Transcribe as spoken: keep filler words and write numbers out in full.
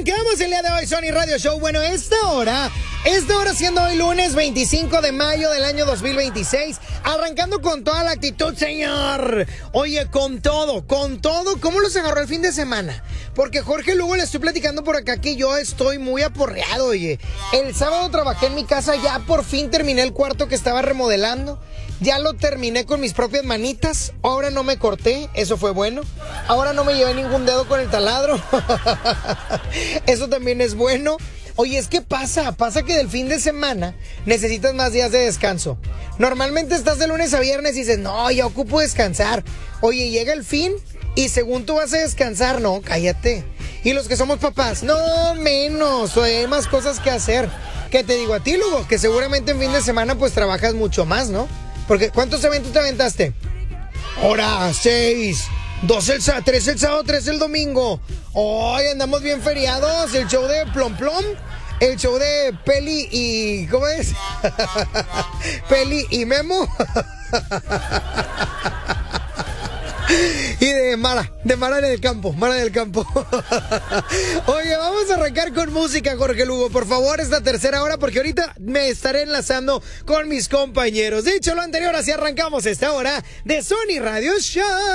Arrancamos el día de hoy, Sony Radio Show. Bueno, esta hora, esta hora siendo hoy lunes veinticinco de mayo del año dos mil veintiséis, arrancando con toda la actitud, señor. Oye, con todo, con todo, ¿cómo los agarró el fin de semana? Porque Jorge Lugo le estoy platicando por acá que yo estoy muy aporreado, oye. El sábado trabajé en mi casa, ya por fin terminé el cuarto que estaba remodelando. Ya lo terminé con mis propias manitas. Ahora no me corté, eso fue bueno. Ahora no me llevé ningún dedo con el taladro. Eso también es bueno. Oye, es que pasa, pasa que del fin de semana necesitas más días de descanso. Normalmente estás de lunes a viernes y dices, no, ya ocupo descansar. Oye, llega el fin y según tú vas a descansar, no, cállate. Y los que somos papás, no, menos, o hay más cosas que hacer. ¿Qué te digo a ti, Lugo? Que seguramente en fin de semana pues trabajas mucho más, ¿no? Porque, ¿cuántos eventos te aventaste? Ahora, seis. Dos el sábado, tres el sábado, tres el domingo. Hoy andamos bien feriados. El show de Plom Plom. El show de Peli y... ¿Cómo es? Peli y Memo. Y de Mara, de Mara en el campo, Mara en el campo. Oye, vamos a arrancar con música, Jorge Lugo, por favor, esta tercera hora, porque ahorita me estaré enlazando con mis compañeros. Dicho lo anterior, así arrancamos esta hora de Sony Radio Show.